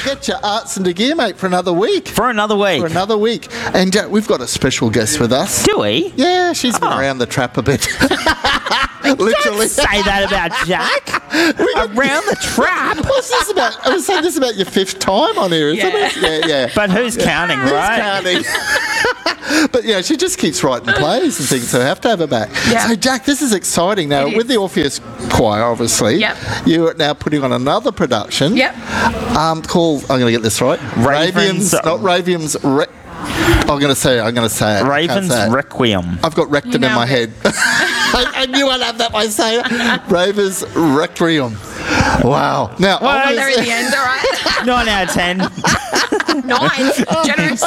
get your arts into gear, mate, for another week. For another week. And we've got a special guest with us. Do we? Yeah, she's been around the trap a bit. Literally. Don't say that about Jack. Around the trap. I was saying this about your 5th time on here, isn't it? Yeah. But who's counting, right? Who's counting? But, she just keeps writing plays and things, so I have to have her back. Yeah. So, Jack, this is exciting. Now, with the Orpheus Choir, obviously, you are now putting on another production called, I'm going to get this right, Ravians, not Ravians, I'm going to say it. Raven's Requiem. I've got rectum in my head. I knew I'd have that by saying it. Raven's Requiem. Wow. Now, well, they're at the end, all right? 9 out of 10. 9. Generous.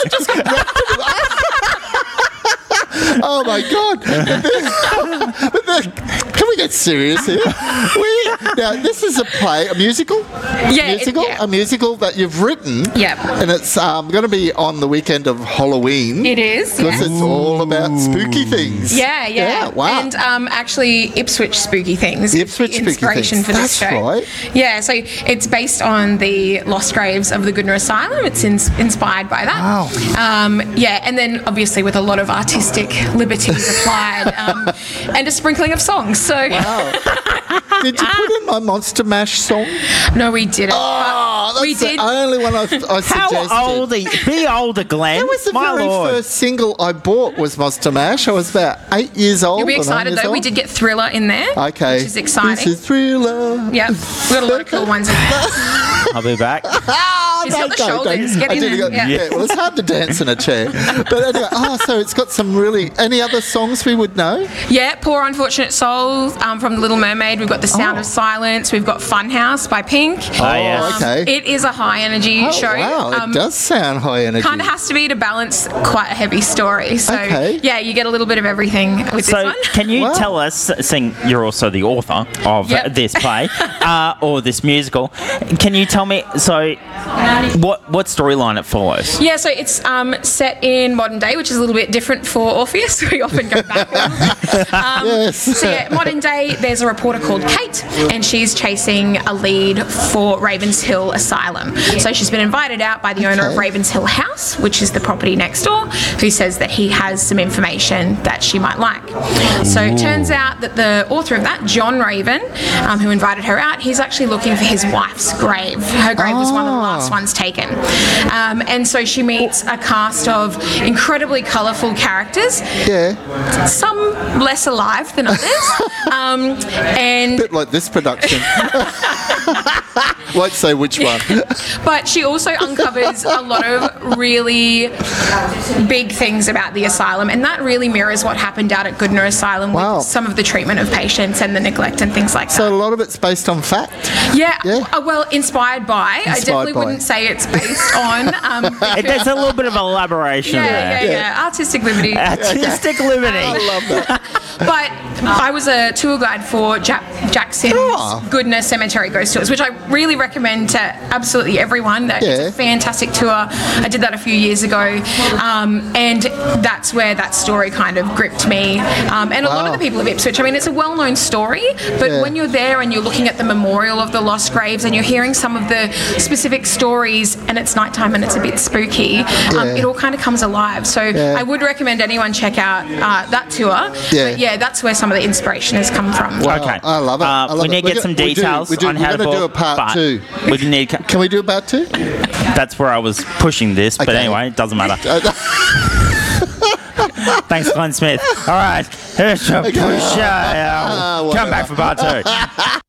Oh my God! But then, can we get serious here? Now, this is a play, a musical. A musical that you've written. Yep. And it's going to be on the weekend of Halloween. It is. Because it's all about spooky things. Yeah. Wow. And actually, Ipswich spooky things. Ipswich the inspiration spooky things. for this show. That's right. Yeah. So it's based on the lost graves of the Goodna Asylum. It's inspired by that. Wow. And then obviously with a lot of artistic liberties applied, and a sprinkling of songs. So. Wow. Did you put in my Monster Mash song? No, we didn't. Oh, that's we did. the only one I suggested. How old are you? Be older, Glenn. That was the My very Lord. first single I bought was Monster Mash. I was about 8 years old. You'll be excited though. We did get Thriller in there. Okay. Which is exciting. This is Thriller. Yep. We've got a lot of cool ones in there. I'll be back. He's got the shoulders. Get in there. Yeah, well, it's hard to dance in a chair. But anyway, so it's got some really... Any other songs we would know? Yeah, Poor Unfortunate Soul from The Little Mermaid. We've got The Sound of Silence. We've got Funhouse by Pink. Okay. It is a high energy show. Wow, it does sound high energy. Kind of has to be to balance quite a heavy story. So, yeah, you get a little bit of everything with this one. So, can you tell us, seeing you're also the author of this play, or this musical, can you tell me, what storyline it follows? Yeah, so it's set in modern day, which is a little bit different for Orpheus. We often go back. So yeah, modern day, there's a reporter called Kate, and she's chasing a lead for Ravenshill Asylum. So she's been invited out by the owner of Ravenshill House, which is the property next door, who says that he has some information that she might like. So it turns out that the author of that, John Raven, who invited her out, he's actually looking for his wife's grave. Her grave was one of the last ones taken. And so she meets a cast of incredibly colourful characters. Yeah. Some less alive than others. And a bit like this production. Won't say which one. But she also uncovers a lot of really big things about the asylum, and that really mirrors what happened out at Goodna Asylum with some of the treatment of patients and the neglect and things like that. So a lot of it's based on fact? Yeah. Well, inspired by. I definitely wouldn't say it's based on. There's a little bit of elaboration there. Yeah. Artistic liberty. Artistic liberty. I love that. But I was a tour guide for Jack Sims' Goodna Cemetery Ghost Tours, which I really recommend to absolutely everyone. It's a fantastic tour. I did that a few years ago, and that's where that story kind of gripped me. And a lot of the people of Ipswich, I mean, it's a well-known story, but when you're there and you're looking at the memorial of the lost graves and you're hearing some of the specific stories, and it's nighttime and it's a bit spooky, it all kind of comes alive. So I would recommend anyone check out that tour. But that's where some of the inspiration has come from. Wow. Okay. I love it. We need to get some details on how to do a part 2. Can we do a part 2? That's where I was pushing this, but anyway, it doesn't matter. Thanks, Glenn Smith. All right, here's your push. Come back for part 2.